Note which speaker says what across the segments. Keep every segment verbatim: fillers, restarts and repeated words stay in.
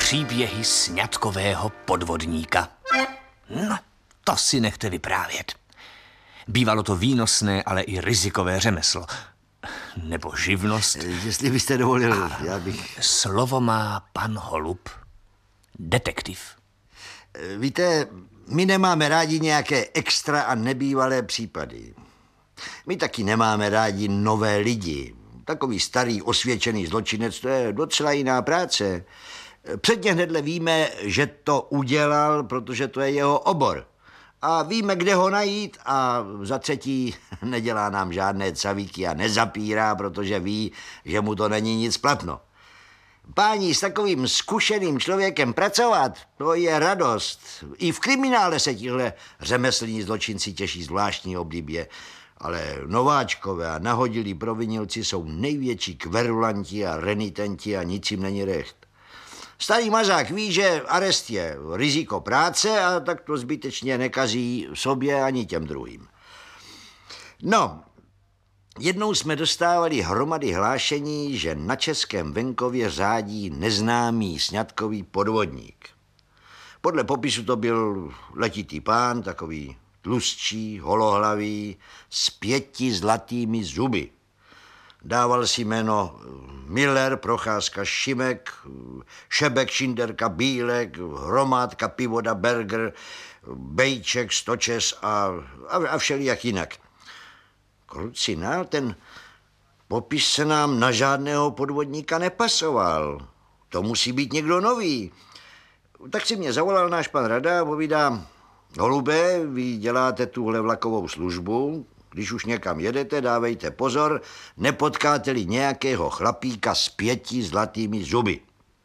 Speaker 1: Příběhy sňatkového podvodníka. No, to si nechte vyprávět. Bývalo to výnosné, ale i rizikové řemeslo. Nebo živnost.
Speaker 2: Jestli byste dovolil, já bych...
Speaker 1: Slovo má pan Holub, detektiv.
Speaker 2: Víte, my nemáme rádi nějaké extra a nebývalé případy. My taky nemáme rádi nové lidi. Takový starý osvědčený zločinec, to je docela jiná práce. Předně hnedle víme, že to udělal, protože to je jeho obor. A víme, kde ho najít a za třetí nedělá nám žádné cavíky a nezapírá, protože ví, že mu to není nic platno. Páni, s takovým zkušeným člověkem pracovat, to je radost. I v kriminále se tihle řemeslní zločinci těší zvláštní oblibě. Ale nováčkové a nahodilí provinilci jsou největší kverulanti a renitenti a nic jim není recht. Starý mazák ví, že arest je riziko práce a tak to zbytečně nekazí sobě ani těm druhým. No, jednou jsme dostávali hromady hlášení, že na českém venkově řádí neznámý sňatkový podvodník. Podle popisu to byl letitý pán, takový tlustší, holohlavý, s pěti zlatými zuby. Dával si jméno Miller, Procházka, Šimek, Šebek, Šinderka, Bílek, Hromádka, Pivoda, Berger, Bejček, Stočes a, a, a všelijak jinak. Krucinál, ten popis se nám na žádného podvodníka nepasoval. To musí být někdo nový. Tak si mě zavolal náš pan Rada a povídá: Holube, vy děláte tuhle vlakovou službu, když už někam jedete, dávejte pozor, nepotkáte-li nějakého chlapíka s pěti zlatými zuby.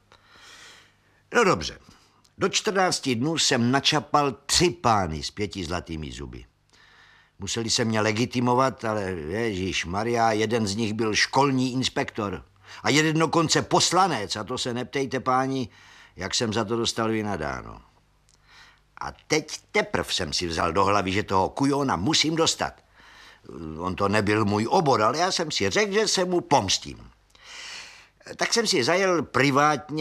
Speaker 2: No dobře, do čtrnácti dnů jsem načapal tři pány s pěti zlatými zuby. Museli se mě legitimovat, ale ježišmarja, jeden z nich byl školní inspektor a jeden dokonce poslanec, a to se neptejte, páni, jak jsem za to dostal vynadáno. A teď teprv jsem si vzal do hlavy, že toho kujona musím dostat. On to nebyl můj obor, ale já jsem si řekl, že se mu pomstím. Tak jsem si zajel privátně